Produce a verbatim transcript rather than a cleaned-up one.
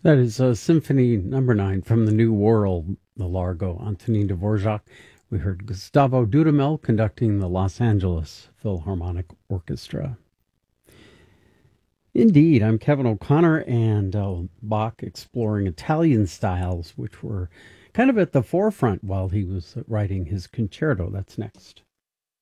That is uh, Symphony Number Nine from the New World, the Largo, Antonin Dvorak. We heard Gustavo Dudamel conducting the Los Angeles Philharmonic Orchestra. Indeed, I'm Kevin O'Connor, and uh, Bach exploring Italian styles, which were kind of at the forefront while he was writing his concerto. That's next.